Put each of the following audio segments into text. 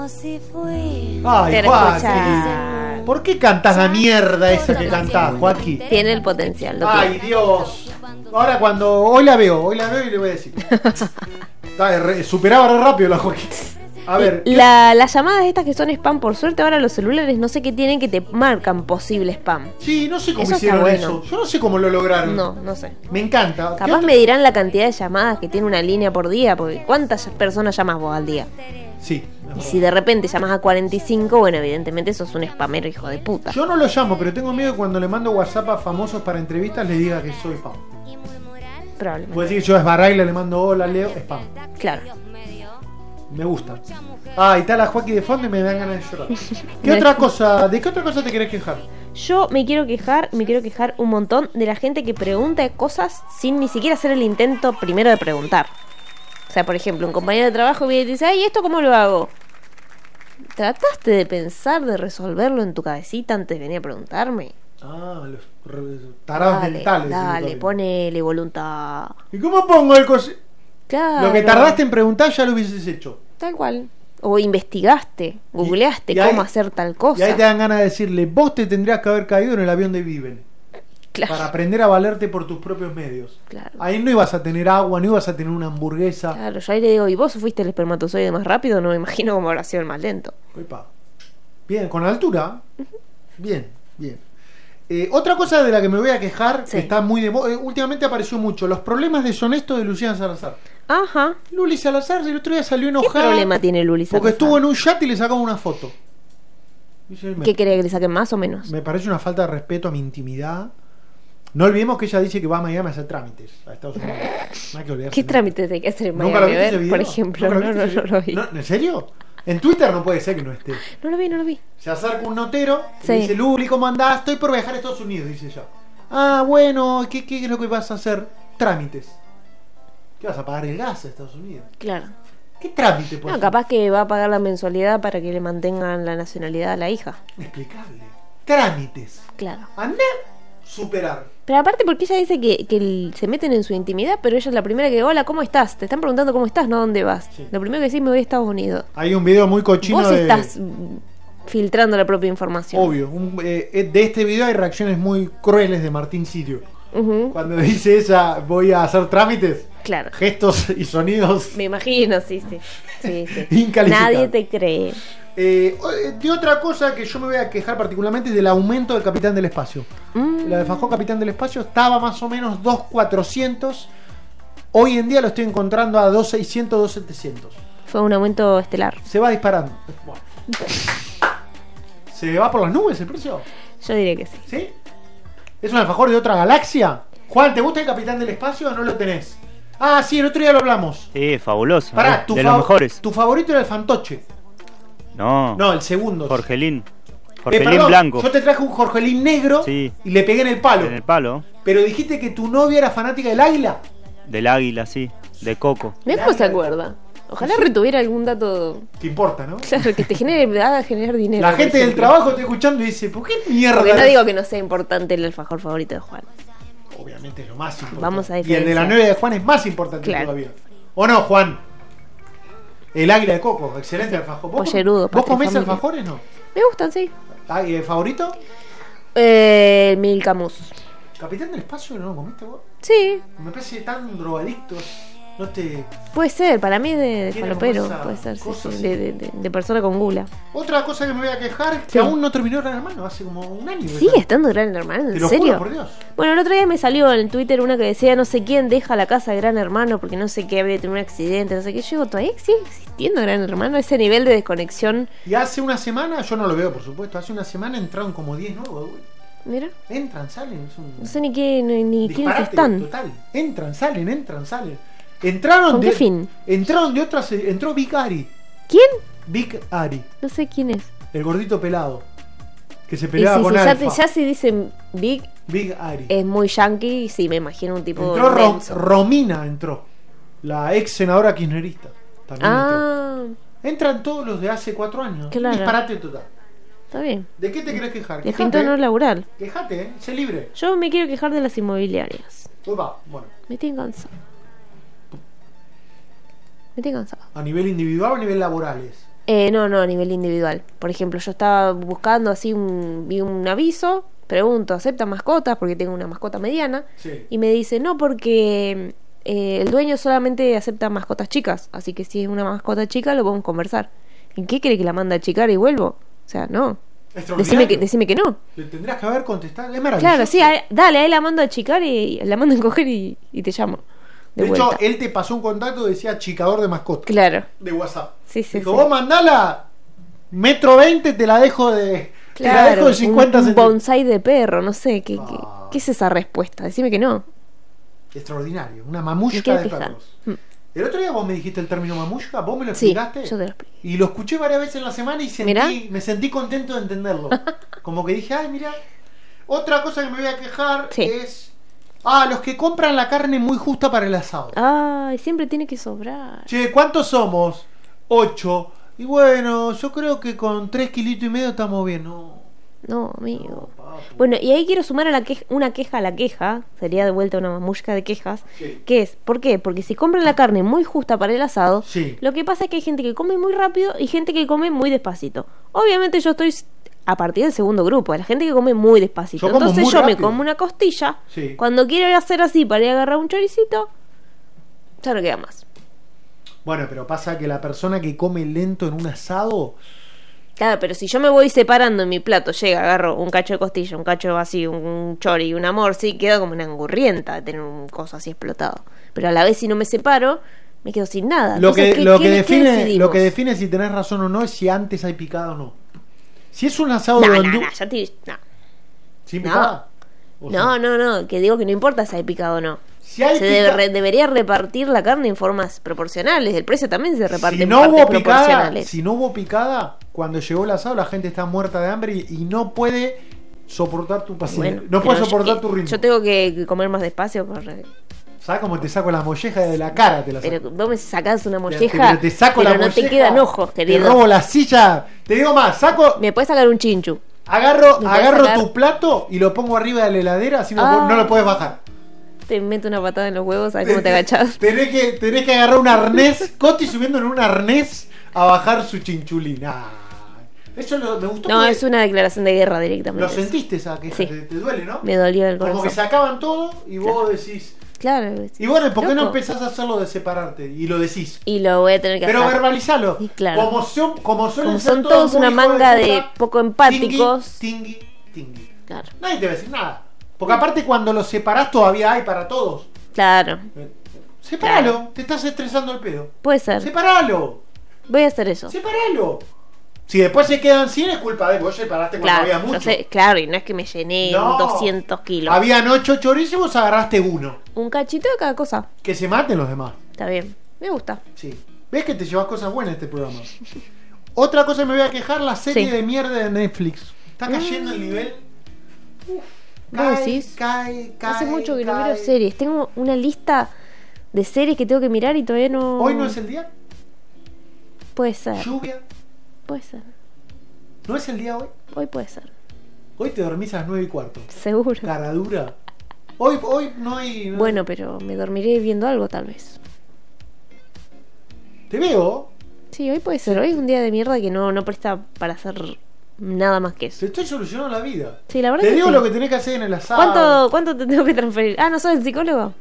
Ay, Pero Joaquín. escucha. ¿Por qué cantás la mierda esa que cantás, Joaquín? Tiene el potencial. Lo Ay, tiene. Dios. Ahora hoy la veo y le voy a decir. Superaba re rápido la Joaquín. A ver. Las llamadas estas que son spam, por suerte ahora los celulares no sé qué tienen que te marcan posible spam. Sí, no sé cómo Eso hicieron está bueno. eso. Yo no sé cómo lo lograron. No sé. Me encanta. Capaz me dirán la cantidad de llamadas que tiene una línea por día, porque ¿cuántas personas llamas vos al día? Sí. Y si de repente llamas a 45, bueno, evidentemente sos un spamero hijo de puta. Yo no lo llamo, pero tengo miedo que cuando le mando WhatsApp a famosos para entrevistas le diga que soy spam. Probablemente. Puede decir que yo a Esbarraila le mando hola, Leo, spam. Claro. Me gusta. Ah, y está la Joaquín de fondo y me dan ganas de llorar. ¿Qué otra cosa? ¿De qué otra cosa te querés quejar? Yo me quiero quejar un montón de la gente que pregunta cosas sin ni siquiera hacer el intento primero de preguntar. O sea, por ejemplo, un compañero de trabajo viene y te dice, ay, ¿esto cómo lo hago? ¿Trataste de pensar, de resolverlo en tu cabecita antes de venir a preguntarme? Ah, los tarados mentales. Dale, ponele voluntad. ¿Y cómo pongo el coso? Claro. Lo que tardaste en preguntar ya lo hubieses hecho. Tal cual. O investigaste, googleaste y ahí- cómo hacer tal cosa. Y ahí te dan ganas de decirle, vos te tendrías que haber caído en el avión de Viven. Claro. Para aprender a valerte por tus propios medios. Claro. Ahí no ibas a tener agua, no ibas a tener una hamburguesa. Claro, yo ahí le digo, ¿y vos fuiste el espermatozoide más rápido? No me imagino cómo habrá sido el más lento. Epa. Bien, con altura. Bien, bien. Otra cosa de la que me voy a quejar, Sí. que está muy de moda, últimamente apareció mucho, los problemas deshonestos de Luciana Salazar. Ajá. Luli Salazar el otro día salió ¿Qué enojada. problema tiene Luli Porque Salazar? estuvo en un yate y le sacamos una foto. Dice, ¿Qué quería que le saquen más o menos? me parece una falta de respeto a mi intimidad. No olvidemos que ella dice que va a Miami a hacer trámites a Estados Unidos. No hay que olvidarse ¿Qué de- trámites hay que hacer en ¿Nunca lo Miami? viste ese Ver, video? por ejemplo. ¿Nunca No, viste ese no video? lo vi. ¿En serio? En Twitter no puede ser que no esté. No lo vi. Se acerca un notero y Sí. dice, Luli, ¿cómo andás? Estoy por viajar a Estados Unidos, dice ella. Ah, bueno, ¿qué es lo que vas a hacer? Trámites. ¿Qué vas a pagar el gas a Estados Unidos? Claro. ¿Qué trámite puede No, hacer? capaz que va a pagar la mensualidad para que le mantengan la nacionalidad a la hija. Inexplicable. Trámites. Claro. Andá, superar. Pero aparte porque ella dice que se meten en su intimidad, pero ella es la primera que, hola, ¿cómo estás? Te están preguntando cómo estás, no dónde vas. Sí. Lo primero que decís, me voy a Estados Unidos. Hay un video muy cochino Vos de... estás filtrando la propia información. Obvio. De este video hay reacciones muy crueles de Martín Sirio. Ujú. Cuando dice ella, voy a hacer trámites, Claro. gestos y sonidos. Me imagino, sí. Incalificable. Nadie te cree. De otra cosa que yo me voy a quejar particularmente es del aumento del Capitán del Espacio. La de Fajó Capitán del Espacio estaba más o menos 2.400. Hoy en día lo estoy encontrando a 2.600, 2.700. Fue un aumento estelar. Se va disparando. Bueno. ¿Se va por las nubes el precio? Yo diré que sí. ¿Sí? ¿Es un alfajor de otra galaxia? Juan, ¿te gusta el Capitán del Espacio o no lo tenés? Ah, sí, el otro día lo hablamos. Sí, fabuloso. Pará, de los mejores. tu favorito era el Fantoche. No, No, el segundo. Jorgelín. Jorgelín Perdón, blanco. Yo te traje un Jorgelín negro Sí. y le pegué en el palo. En el palo. Pero dijiste que tu novia era fanática del águila. Del águila, sí. De coco. Mira cómo se acuerda. Ojalá retuviera algún dato. Te importa, ¿no? Claro, que te haga generar dinero. La por gente del ejemplo. trabajo está escuchando y dice, ¿por qué mierda? Porque no digo que no sea importante el alfajor favorito de Juan. Obviamente es lo más importante. Vamos a y el de la diferenciar. novia de Juan es más importante Claro. todavía. ¿O no, Juan? El águila de coco, excelente alfajor. Pollerudo, ¿Vos patria, comés familia. alfajores, no? Me gustan, sí. Ah, ¿y favorito? Milcamus. ¿Capitán del Espacio no lo comiste vos? Sí, Me parece tan drogadicto. No te... puede ser. Para mí es de Tiene falopero. como esa Puede ser, sí, cosa sí. así. De persona con gula. Otra cosa que me voy a quejar es que Sí. aún no terminó Gran Hermano. Hace como un año. ¿Sigue estando Gran Hermano? Te ¿En lo serio? juro por Dios. Bueno, el otro día me salió en Twitter una que decía no sé quién deja la casa de Gran Hermano porque no sé qué había tenido un accidente, no sé qué. Yo digo, ¿todavía sigue existiendo Gran Hermano? Ese nivel de desconexión. Y hace una semana, yo no lo veo por supuesto, hace una semana entraron como 10 nuevos, güey. Mira, Entran, salen. Es un no sé ni quiénes disparate están. total. Entran, salen. Entraron ¿Con de... qué fin? Entraron de otras... Entró Big Ari. ¿Quién? Big Ari. No sé quién es. El gordito pelado. Que se Y peleaba si con ya, Alfa. ya si dicen Big, Big Ari. es muy yankee, sí, me imagino un tipo Entró denso. Romina, entró. La ex senadora kirchnerista. También entró. Ah, Entran todos los de hace 4 años. Claro. Disparate total. está bien. ¿De qué te querés quejar? De finto no laboral. Quejate, sé libre. Yo me quiero quejar de las inmobiliarias. Opa, bueno. Me tienen cansado. Me tienen cansado. ¿A nivel individual o a nivel laborales? No, a nivel individual. Por ejemplo, yo estaba buscando así, vi un aviso, pregunto, ¿acepta mascotas? Porque tengo una mascota mediana. Sí. Y me dice, no, porque el dueño solamente acepta mascotas chicas. Así que si es una mascota chica, lo podemos conversar. ¿En qué cree que la manda a achicar y vuelvo? O sea, no. Decime que no. Le tendrás que haber contestado. Es maravilloso. Claro, sí, dale, ahí la mando a achicar y la mando a encoger y te llamo. De vuelta. hecho, él te pasó un contacto que decía achicador de mascotas. Claro. De WhatsApp. Sí, sí, Dijo, sí. vos mandala, 1,20 m, te la dejo de. Te la Claro, dejo de 50 un centímetros. bonsai de perro, no sé, Ah. ¿qué es esa respuesta? Decime que no. Extraordinario. Una Me mamushka quiero de quejar. perros. El otro día vos me dijiste el término mamushka, vos me lo Sí, explicaste. yo te lo expliqué. Y lo escuché varias veces en la semana y Mirá. me sentí contento de entenderlo. Como que dije, ay, mira. Otra cosa que me voy a quejar Sí. es. Los que compran la carne muy justa para el asado. Ay, siempre tiene que sobrar. Che, ¿cuántos somos? 8. Y bueno, yo creo que con 3,5 kilos estamos bien. No, amigo. papu. Bueno, y ahí quiero sumar una queja a la queja. Sería de vuelta una mamushka de quejas. Sí. Que es, ¿por qué? Porque si compran la carne muy justa para el asado, Sí. lo que pasa es que hay gente que come muy rápido y gente que come muy despacito. Obviamente yo estoy a partir del segundo grupo, de la gente que come muy despacito. Yo como Entonces muy yo me rápido. como una costilla. Sí. Cuando quiero hacer así para ir a agarrar un choricito, ya no queda más. Bueno, pero pasa que la persona que come lento en un asado. Claro, pero si yo me voy separando en mi plato, llega, agarro un cacho de costilla, un cacho así, un chori, un amor, sí, quedo como una angurrienta de tener un coso así explotado. Pero a la vez si no me separo, me quedo sin nada. Lo Entonces, que, lo, que qué define, decidimos? lo que define si tenés razón o no es si antes hay picada o no. Si es un asado No, de no, bandú. no, yo te... No. ¿Sin No. picada? ¿O No, sí? no, que digo que no importa si hay picado o no. Si hay Se debería repartir la carne en formas proporcionales. El precio también se reparte si en no partes hubo picada, proporcionales. si no hubo picada, cuando llegó el asado la gente está muerta de hambre y no puede soportar tu paciencia. Bueno, no puede pero soportar yo- tu ritmo. Yo tengo que comer más despacio. ¿Sabes cómo te saco la molleja de la cara? Te la saco. Pero vos me sacás una Pero molleja, te saco pero la no molleja, te quedan ojos, Te querido. robo la silla. Te digo más, Me puedes sacar un chinchu. agarro ¿Me podés agarro sacar? tu plato y lo pongo arriba de la heladera, así Ah. no lo puedes bajar. Te meto una patada en los huevos, ¿sabes cómo te agachás? Tenés que agarrar un arnés, Coti subiendo en un arnés a bajar su chinchulín. Eso me gustó. No, porque es una declaración de guerra directamente. Lo sentiste esa queja, Sí. te duele, ¿no? Me dolió el Como que corazón. se acaban todo y vos decís. Claro. Y bueno, ¿por qué no Loco. empezás a hacerlo de separarte? Y lo decís. Y lo voy a tener que Pero hacer. verbalizalo. Y claro. Como suelen Como ser son todos muy una hijos manga de puta, poco empáticos. Tingui. Claro. Nadie te va a decir nada. Porque aparte cuando los separás todavía hay para todos. Claro. Separalo, Claro. te estás estresando el pedo. Puede ser. Separalo, Voy a hacer eso. separalo. Si después se quedan sin es culpa de vos separaste cuando Claro, había mucho. yo sé, claro, y no es que me llené No. 200 kilos. Habían 8 chorizos y vos agarraste uno. Un cachito de cada cosa. Que se maten los demás. Está bien. Me gusta. Sí. ¿Ves que te llevas cosas buenas este programa? Otra cosa que me voy a quejar, la serie Sí. de mierda de Netflix. Está cayendo el nivel. ¿Vos decís? Cae. Hace mucho que no cae. miro series. Tengo una lista de series que tengo que mirar y todavía no. Hoy no es el día. Puede ser. Lluvia. Puede ser. ¿No es el día hoy? Hoy puede ser. Hoy te dormís a las 9:15. Seguro. Cara dura. Hoy no hay. no- Bueno, pero me dormiré viendo algo tal vez. Te veo. Sí, hoy puede ser. Hoy es un día de mierda que no presta para hacer nada más que Te eso. estoy solucionando la vida. Sí, la verdad Te que digo sí. lo que tenés que hacer en el asado. ¿Cuánto te tengo que transferir? Ah, ¿no sos el psicólogo?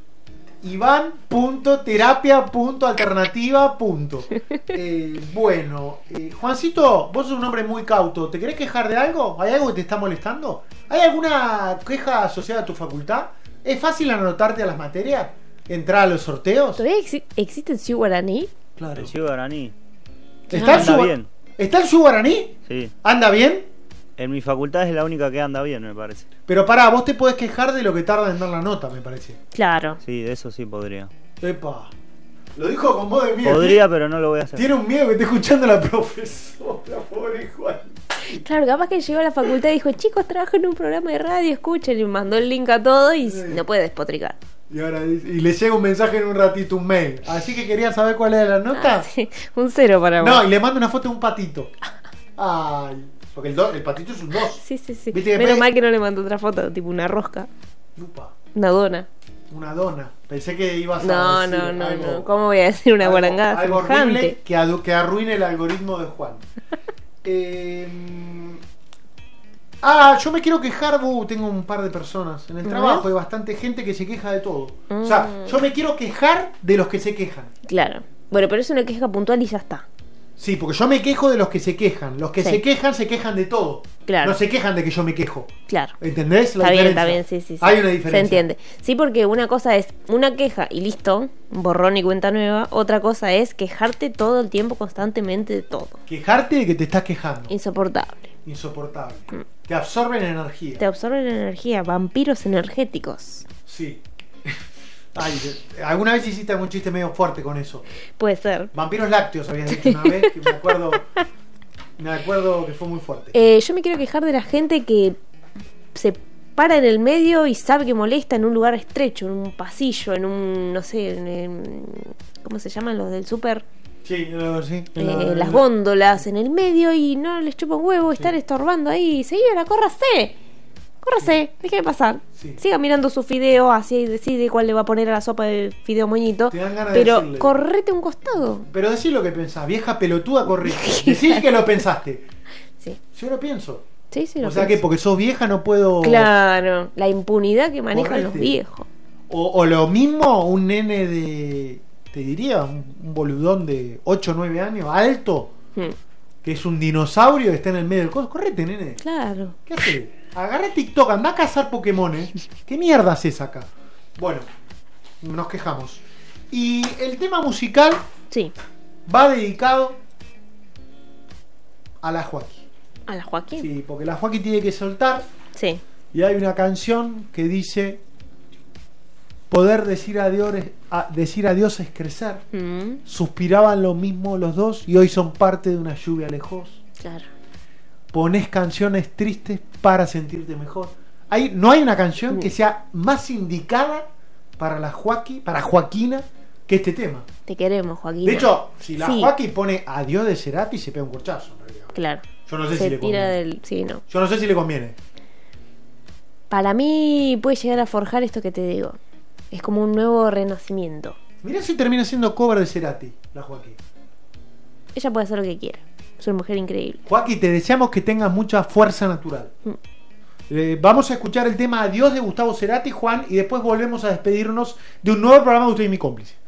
Iván.terapia.alternativa. Bueno, Juancito, vos sos un hombre muy cauto. ¿Te querés quejar de algo? ¿Hay algo que te está molestando? ¿Hay alguna queja asociada a tu facultad? ¿Es fácil anotarte a las materias? ¿Entrar a los sorteos? ¿Todavía existe el Ciu Guaraní? Claro. El Ciudad Guaraní. ¿Está el Anda Su- bien. ¿Está el Su Guaraní? Sí. ¿Anda bien? En mi facultad es la única que anda bien, me parece. Pero pará, vos te podés quejar de lo que tarda en dar la nota, me parece. Claro. Sí, de eso sí podría. Epa. Lo dijo con voz de miedo. Podría, pero no lo voy a hacer. Tiene un miedo que esté escuchando la profesora, pobre Juan. Claro, capaz que llegó a la facultad y dijo, chicos, trabajo en un programa de radio, escuchen, y me mandó el link a todo y no puede despotricar. Y ahora y le llega un mensaje en un ratito, un mail. Así que quería saber cuál era la nota. Ah, sí, un 0 para vos. No, y le mando una foto de un patito. Ay, porque el patito es un 2. Sí. Viste que Menos pe- mal que no le mandó otra foto, tipo una rosca, Upa. una dona. Una dona. Pensé que ibas No, a decir no, no, algo, no. ¿Cómo voy a decir una guarangada algo horrible semejante? que arruine el algoritmo de Juan. Yo me quiero quejar, tengo un par de personas en el trabajo, hay bastante gente que se queja de todo. O sea, yo me quiero quejar de los que se quejan. Claro. Bueno, pero es una queja puntual y ya está. Sí, porque yo me quejo de los que se quejan. Los que Sí. se quejan de todo. Claro. No se quejan de que yo me quejo. Claro. ¿Entendés? Está bien, sí. Hay una diferencia. Se entiende. Sí, porque una cosa es una queja y listo, borrón y cuenta nueva. Otra cosa es quejarte todo el tiempo, constantemente de todo. Quejarte de que te estás quejando. Insoportable. Insoportable. Te absorben energía. Te absorben energía, vampiros energéticos. Sí. Ay, alguna vez hiciste algún chiste medio fuerte con eso. Puede ser. Vampiros lácteos habías dicho una vez, que me acuerdo que fue muy fuerte. Yo me quiero quejar de la gente que se para en el medio y sabe que molesta en un lugar estrecho, en un pasillo, en un, no sé, ¿cómo se llaman los del súper? Sí, sí. Las góndolas en el medio y no les chupa un huevo estar estorbando ahí. Señora, córrase, déjeme pasar. Sí. Siga mirando su fideo, así decide cuál le va a poner a la sopa de fideo moñito. Te dan ganas de Pero decirle. correte un costado. Pero decí lo que pensás, vieja pelotuda, correte. Decí que lo pensaste. Sí, Yo lo pienso. sí, O lo sea que pienso. porque sos vieja no puedo... Claro, la impunidad que manejan Correte. los viejos. O lo mismo un nene de... Te diría, un boludón de 8 o 9 años, alto, que es un dinosaurio y está en el medio del coso. Correte, nene. Claro. ¿Qué haces? Agarra TikTok, anda a cazar Pokémones. ¿Qué mierda haces acá? Bueno, nos quejamos. Y el tema musical Sí, va dedicado a la Joaquín. a la Joaquín. Sí, porque la Joaquín tiene que soltar. Sí. Y hay una canción que dice: poder decir adiós es crecer. Suspiraban lo mismo los dos y hoy son parte de una lluvia lejos. Claro. Ponés canciones tristes para sentirte mejor. No hay una canción que sea más indicada para la para Joaquina que este tema. Te queremos, Joaquín. De hecho, si la Sí. Joaquín pone adiós de Cerati, se pega un corchazo, en realidad. Claro. Yo no sé Se si le tira conviene. del... Sí, no. Yo no sé si le conviene. Para mí puede llegar a forjar esto que te digo. Es como un nuevo renacimiento. Mirá si termina siendo cover de Cerati, la Joaquín. Ella puede hacer lo que quiera. Es una mujer increíble. Joaquín, te deseamos que tengas mucha fuerza natural. Vamos a escuchar el tema Adiós de Gustavo Cerati, Juan, y después volvemos a despedirnos de un nuevo programa de Usted y mi cómplice.